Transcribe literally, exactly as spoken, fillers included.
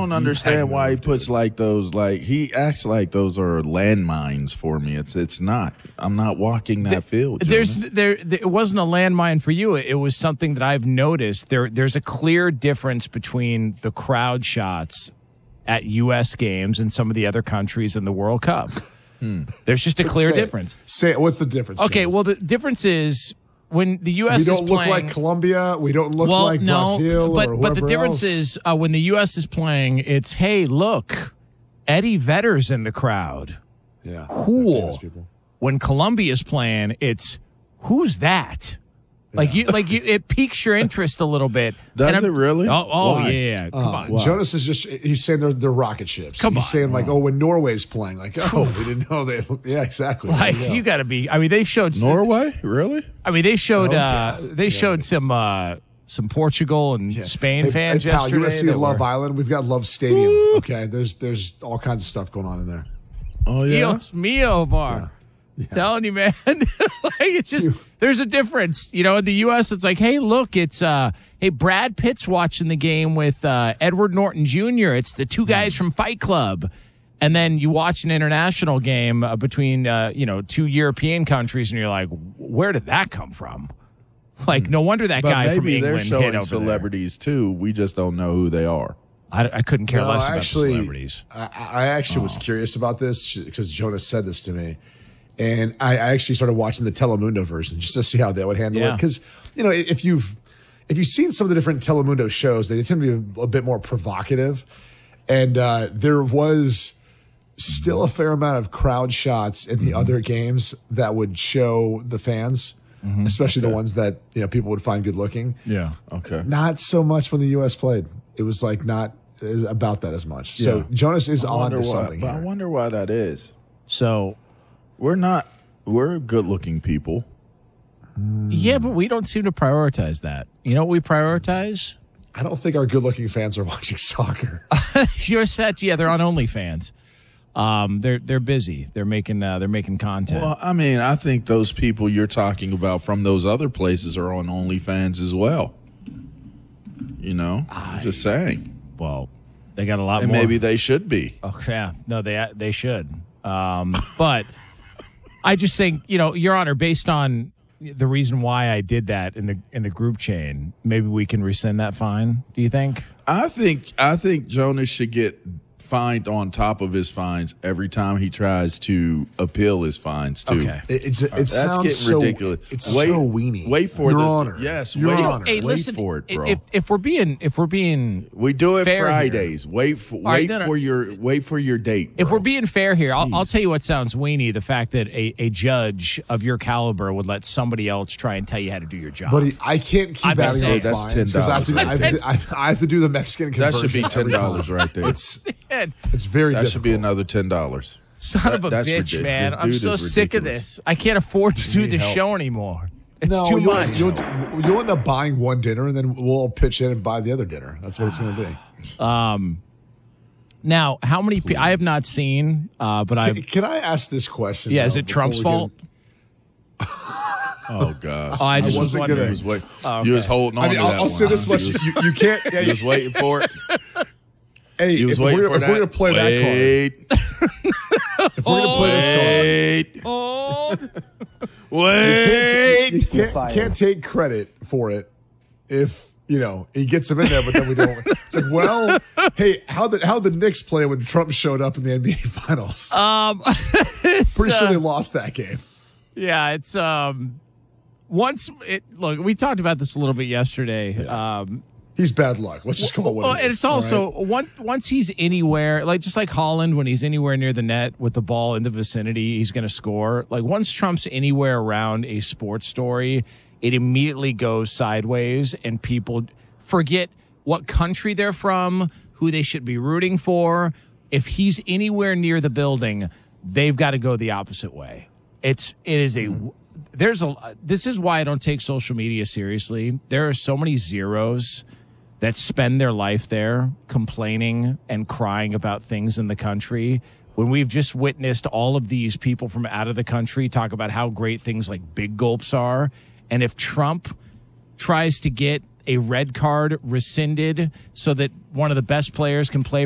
don't understand why he puts dude. like those. Like he acts like those are landmines for me. It's it's not. I'm not walking that the, field. There's there, there. It wasn't a landmine for you. It was something that I've noticed. There there's a clear difference between the crowd shots at U S games and some of the other countries in the World Cup. Hmm. There's just a clear say difference. It. Say it. What's the difference? Okay, James? well the difference is when the U S is we don't is look playing, like Colombia. We don't look well, like no, Brazil. But or but the difference else. is uh, when the U S is playing, it's hey, look, Eddie Vedder's in the crowd. Yeah, cool. When Colombia's playing, it's who's that? Like yeah. you, like you, it piques your interest a little bit. Does it really? Oh, oh Why? yeah. Come uh, on. Jonas is just—he's saying they're they're rocket ships. Come he's on. saying like, oh, when Norway's playing, like, oh, we didn't know they. Yeah, exactly. Like you, you got to be. I mean, they showed Norway, some, really? I mean, they showed. Oh, uh, yeah. They yeah. showed some uh, some Portugal and yeah. Spain hey, fans hey, pal, yesterday. You want to see Love were, Island? We've got Love Stadium. Okay, there's there's all kinds of stuff going on in there. Oh yeah, Dios mio, bar. Yeah. Yeah. Telling you, man. Like it's just there's a difference. You know, in the U S it's like, hey, look, it's uh hey, Brad Pitt's watching the game with uh, Edward Norton Junior It's the two guys mm. from Fight Club. And then you watch an international game uh, between uh, you know, two European countries and you're like, where did that come from? Like, no wonder that but guy maybe from England they're showing hit over celebrities there. too. We just don't know who they are. I, I couldn't care no, less actually, about the celebrities. I, I actually oh. was curious about this because Jonas said this to me. And I, I actually started watching the Telemundo version just to see how they would handle yeah. it. Because, you know, if you've if you've seen some of the different Telemundo shows, they tend to be a, a bit more provocative. And uh, there was still a fair amount of crowd shots in the mm-hmm. other games that would show the fans, mm-hmm. especially okay. the ones that, you know, people would find good looking. Yeah. Okay. Not so much when the U S played. It was like not about that as much. Yeah. So Jonas is on to something why, here. I wonder why that is. So we're not, we're good-looking people. Yeah, but we don't seem to prioritize that. You know what we prioritize? I don't think our good-looking fans are watching soccer. You're set. Yeah, they're on OnlyFans. Um, they're they're busy. They're making uh, they're making content. Well, I mean, I think those people you're talking about from those other places are on OnlyFans as well. You know, I, I'm just saying. Well, they got a lot and more. Maybe they should be. Oh yeah, no, they they should. Um, but I just think, you know, Your Honor, based on the reason why I did that in the in the group chain, maybe we can rescind that fine. Do you think? I think I think Jonas should get fined on top of his fines every time he tries to appeal his fines too. Okay. It, it's it That's sounds getting so ridiculous. It's wait, so weenie. Wait for Your the Honor. Yes, Your wait, Honor. Hey, wait listen, for it, bro. If if we're being if we're being we do it fair Fridays. Here. Wait for right, wait no, no. for your wait for your date. If bro. we're being fair here, I'll, I'll tell you what sounds weenie: the fact that a, a judge of your caliber would let somebody else try and tell you how to do your job. But he, I can't keep I'm adding on that's fines because I have to. ten I have dollars to, I have to, I have to do the Mexican that conversion. should be ten dollars right there. It's it's very. That difficult. should be another ten dollars. Son that, of a bitch, bitch, man! Dude I'm so sick of this. I can't afford to do this help. show anymore. It's no, too you'll, much. You'll, you'll end up buying one dinner, and then we'll all pitch in and buy the other dinner. That's what it's going to be. Um, now, how many people? I have not seen, uh, but I can, can I ask this question? Yeah, though, is it Trump's fault? Oh God! Oh, I just I was wasn't wondering. gonna- You was, wait, Oh, okay. you was holding on. I mean, to I'll, that I'll one. say this much: You was, you, you can't. Yeah, you was waiting for it. hey, You was if waiting we're, for if that. we're going to play wait, that card, if we're going to play this card, wait, Hold. wait. you can't, you can't take credit for it if you know he gets him in there, but then we don't. It's like, well, hey, how the how the Knicks play when Trump showed up in the N B A Finals? Um, Pretty sure uh, they lost that game. Yeah, it's um. Once it look, we talked about this a little bit yesterday. Yeah. Um, He's bad luck. Let's just call it what well, it and is. it's also all right? once once he's anywhere, like just like Holland, when he's anywhere near the net with the ball in the vicinity, he's going to score. Like once Trump's anywhere around a sports story, it immediately goes sideways, and people forget what country they're from, who they should be rooting for. If he's anywhere near the building, they've got to go the opposite way. It's it is a. Mm-hmm. There's a. This is why I don't take social media seriously. There are so many zeros that spend their life there complaining and crying about things in the country when we've just witnessed all of these people from out of the country talk about how great things like big gulps are. And if Trump tries to get a red card rescinded so that one of the best players can play